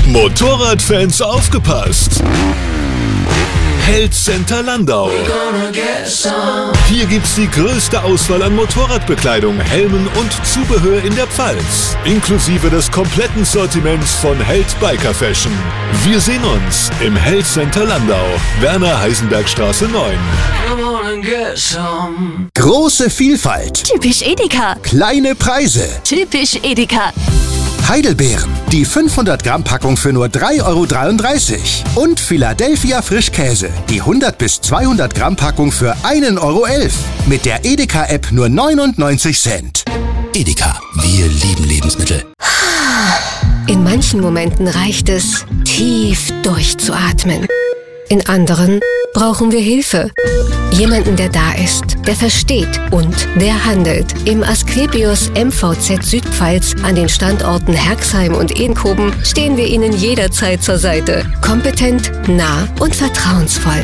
Motorradfans aufgepasst! Held Center Landau. Hier gibt's die größte Auswahl an Motorradbekleidung, Helmen und Zubehör in der Pfalz. Inklusive des kompletten Sortiments von Held Biker Fashion. Wir sehen uns im Held Center Landau, Werner-Heisenberg-Straße 9. Große Vielfalt. Typisch Edeka. Kleine Preise. Typisch Edeka. Heidelbeeren, die 500 Gramm Packung für nur 3,33 €. Und Philadelphia Frischkäse, die 100 bis 200 Gramm Packung für 1,11 €. Mit der Edeka-App nur 99 Cent. Edeka, wir lieben Lebensmittel. In manchen Momenten reicht es, tief durchzuatmen. In anderen brauchen wir Hilfe. Jemanden, der da ist, der versteht und der handelt. Im Asklepios MVZ Südpfalz an den Standorten Herxheim und Edenkoben stehen wir Ihnen jederzeit zur Seite. Kompetent, nah und vertrauensvoll.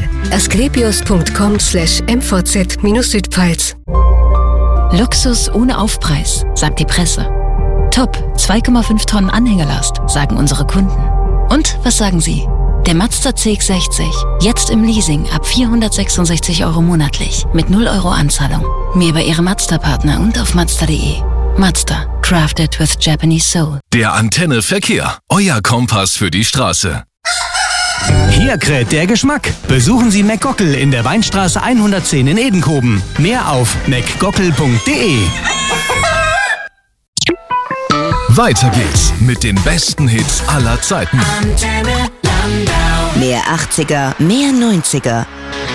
asklepios.com/mvz-Südpfalz. Luxus ohne Aufpreis, sagt die Presse. Top, 2,5 Tonnen Anhängerlast, sagen unsere Kunden. Und was sagen Sie? Der Mazda CX-60, jetzt im Leasing ab 466 € monatlich, mit 0 € Anzahlung. Mehr bei Ihrem Mazda-Partner und auf Mazda.de. Mazda, crafted with Japanese soul. Der Antenne Verkehr, euer Kompass für die Straße. Hier kräht der Geschmack. Besuchen Sie McGockel in der Weinstraße 110 in Edenkoben. Mehr auf mcgockel.de. Weiter geht's mit den besten Hits aller Zeiten. Mehr 80er, mehr 90er.